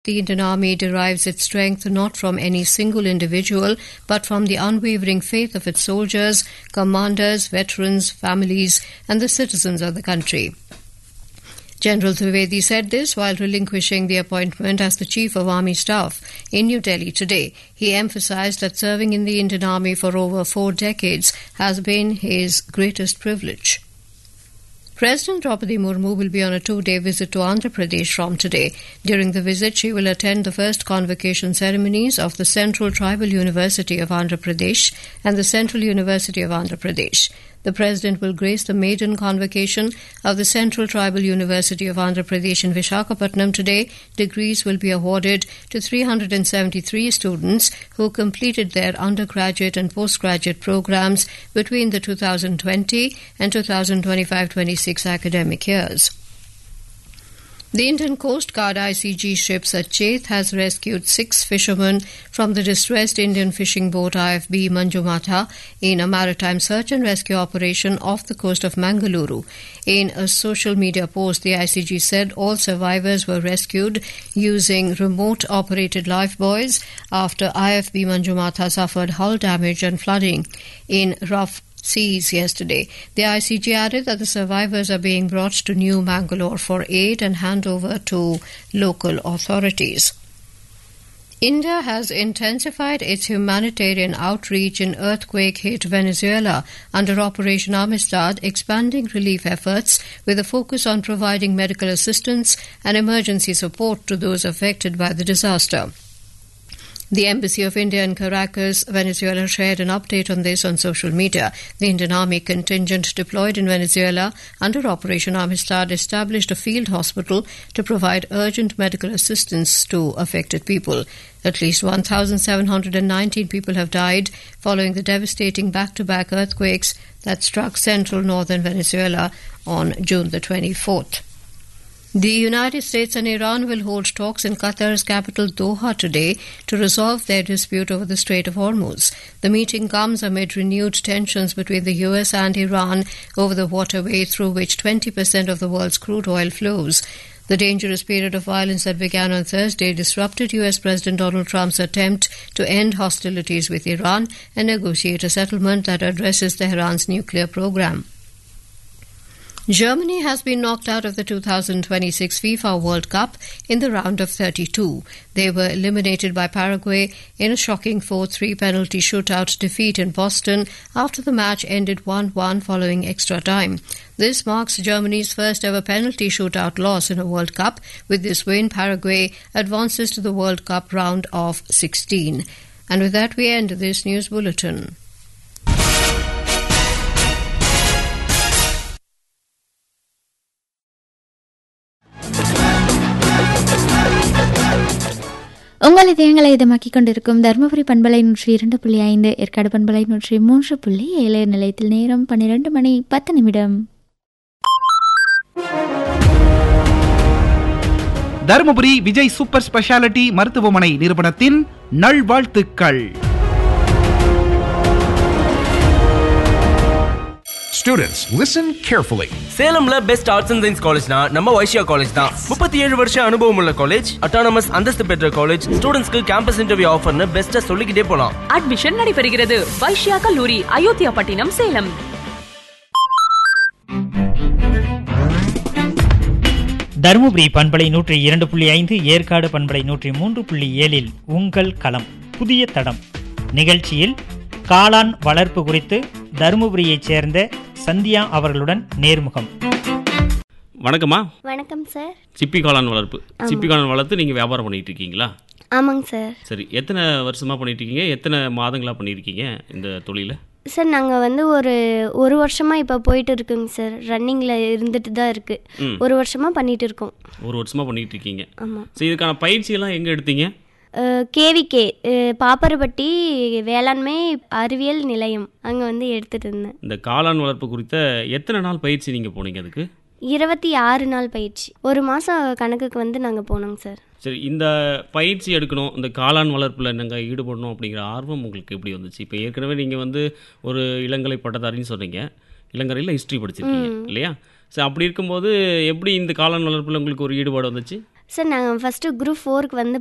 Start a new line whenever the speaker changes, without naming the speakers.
The Indian Army derives its strength not from any single individual, but from the unwavering faith of its soldiers, commanders, veterans, families, and the citizens of the country. General Trivedi said this while relinquishing the appointment as the Chief of Army Staff in New Delhi today. He emphasized that serving in the Indian Army for over 4 decades has been his greatest privilege. President Draupadi Murmu will be on a 2-day visit to Andhra Pradesh from today. During the visit, she will attend the first convocation ceremonies of the Central Tribal University of Andhra Pradesh and the Central University of Andhra Pradesh. The President will grace the maiden convocation of the Central Tribal University of Andhra Pradesh in Visakhapatnam today. Degrees will be awarded to 373 students who completed their undergraduate and postgraduate programs between the 2020 and 2025-26 academic years. The Indian Coast Guard ICG ship Sacheth has rescued 6 fishermen from the distressed Indian fishing boat IFB Manjumatha in a maritime search and rescue operation off the coast of Mangaluru. In a social media post, the ICG said all survivors were rescued using remote-operated lifebuoys after IFB Manjumatha suffered hull damage and flooding in rough seas yesterday. The ICG added that the survivors are being brought to New Mangalore for aid and handover to local authorities. India has intensified its humanitarian outreach in earthquake-hit Venezuela under Operation Amistad, expanding relief efforts with a focus on providing medical assistance and emergency support to those affected by the disaster. The Embassy of India in Caracas, Venezuela, shared an update on this on social media. The Indian Army contingent deployed in Venezuela under Operation Amistad established a field hospital to provide urgent medical assistance to affected people. At least 1,719 people have died following the devastating back-to-back earthquakes that struck central northern Venezuela on June the 24th. The United States and Iran will hold talks in Qatar's capital Doha today to resolve their dispute over the Strait of Hormuz. The meeting comes amid renewed tensions between the US and Iran over the waterway through which 20% of the world's crude oil flows. The dangerous period of violence that began on Thursday disrupted US President Donald Trump's attempt to end hostilities with Iran and negotiate a settlement that addresses Tehran's nuclear program. Germany has been knocked out of the 2026 FIFA World Cup in the round of 32. They were eliminated by Paraguay in a shocking 4-3 penalty shootout defeat in Boston after the match ended 1-1 following extra time. This marks Germany's first ever penalty shootout loss in a World Cup. With this win, Paraguay advances to the World Cup round of 16. And with that, we end this news bulletin.
உங்கள் இதயங்களை இதமாக்கிக் கொண்டிருக்கும் தருமபுரி பண்பலை 102.5, ஏற்காடு பண்பலை 103.7 நிலையத்தில் நேரம் 12 மணி 10 நிமிடம்.
Dharmapuri Vijay super speciality மருத்துவமனை நிறுவனத்தின் நல்வாழ்த்துக்கள்.
Students, listen carefully.
சேலம்ல best arts and science காலேஜ்னா நம்ம வைஷ்யா காலேஜ் தான். 37 வருஷம் அனுபவம் உள்ள காலேஜ், அட்டானமஸ் அந்தஸ்து பெற்ற காலேஜ், ஸ்டூடெண்ட்ஸ்க்கு கேம்பஸ் இன்டர்வியூ ஆஃபர்னு பெஸ்ட்டா சொல்லிக்கிட்டே போலாம்.
அட்மிஷன் நடைபெறுகிறது. வைஷ்யா கல்லூரி, அயோத்தியா பட்டினம், சேலம்.
தருமபுரி பண்பலை 102.5, ஏற்காடு பண்பலை 103.7 உங்கள் களம் புதிய தடம் நிகழ்ச்சியில் காளான் வளர்ப்பு குறித்து தருமபுரியைச் சேர்ந்த சந்தியா அவர்களுடன் நேர்முகம்.
வணக்கம்மா.
வணக்கம் சார்.
சிப்பி காளான் வளர்ப்பு, சிப்பி காளான் வளர்த்து நீங்கள் வியாபாரம் பண்ணிட்டு இருக்கீங்களா?
ஆமாங்க சார்.
சரி, எத்தனை வருஷமாக பண்ணிட்டு இருக்கீங்க, எத்தனை மாதங்களாக பண்ணியிருக்கீங்க இந்த தொழிலை?
சார் நாங்கள் வந்து ஒரு வருஷமாக இப்போ போயிட்டு இருக்குங்க சார். ரன்னிங்கில் இருந்துட்டு தான் இருக்குது. ஒரு வருஷமாக பண்ணிட்டு இருக்கோம்.
ஒரு வருஷமாக பண்ணிட்டு இருக்கீங்க.
ஆமாம்.
சரி, இதுக்கான பயிற்சியெல்லாம் எங்கே எடுத்தீங்க?
கேவிகே பாப்பரப்பட்டி வேளாண்மை அறிவியல் நிலையம் அங்கே வந்து எடுத்துகிட்டு இருந்தேன்.
இந்த காளான் வளர்ப்பு குறித்த எத்தனை நாள் பயிற்சி நீங்கள் போனீங்க? அதுக்கு
26 நாள் பயிற்சி, ஒரு மாதம் கணக்குக்கு வந்து நாங்கள் போனோங்க சார்.
சரி, இந்த பயிற்சி எடுக்கணும், இந்த காளான் வளர்ப்பில் நாங்கள் ஈடுபடணும் அப்படிங்கிற ஆர்வம் உங்களுக்கு எப்படி வந்துச்சு? இப்போ ஏற்கனவே நீங்கள் வந்து ஒரு இளங்கலை பட்டதாரின்னு சொன்னீங்க, இளங்கலையில் ஹிஸ்ட்ரி படிச்சிருக்கீங்க இல்லையா? சரி, அப்படி இருக்கும்போது எப்படி இந்த காளான் வளர்ப்பில் உங்களுக்கு ஒரு ஈடுபாடு வந்துச்சு?
சார் நாங்கள் ஃபஸ்ட்டு குரூப் 4க்கு வந்து